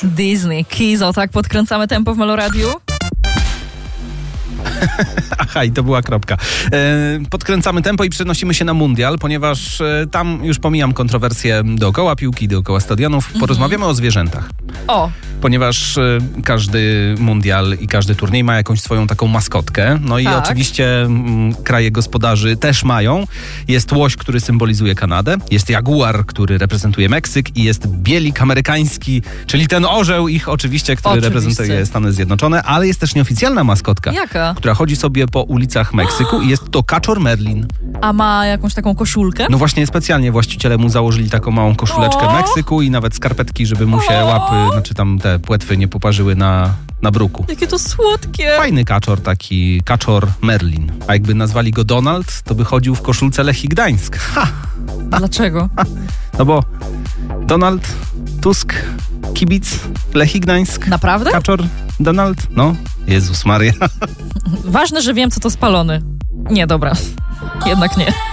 Disney, Kizo, tak? Podkręcamy tempo w Meloradiu. Aha, i to była kropka. Podkręcamy tempo i przenosimy się na mundial, ponieważ tam już pomijam kontrowersje dookoła piłki, dookoła stadionów. Porozmawiamy o zwierzętach. O! Ponieważ każdy mundial i każdy turniej ma jakąś swoją taką maskotkę. No i oczywiście kraje gospodarzy też mają. Jest łoś, który symbolizuje Kanadę, jest jaguar, który reprezentuje Meksyk i jest bielik amerykański, czyli ten orzeł ich oczywiście, który reprezentuje Stany Zjednoczone, ale jest też nieoficjalna maskotka. Jaka? Która chodzi sobie po ulicach Meksyku i jest to kaczor Merlin. A ma jakąś taką koszulkę? No właśnie specjalnie właściciele mu założyli taką małą koszuleczkę Meksyku i nawet skarpetki, żeby mu się łapy, znaczy tam te płetwy nie poparzyły na bruku. Jakie to słodkie. Fajny kaczor, taki kaczor Merlin. A jakby nazwali go Donald, to by chodził w koszulce Lechii Gdańsk. Ha! Dlaczego? No bo Donald Tusk, kibic Lechii Gdańsk. Naprawdę? Kaczor Donald? No, Jezus Maria. Ważne, że wiem, co to spalony. Nie, dobra. Jednak nie.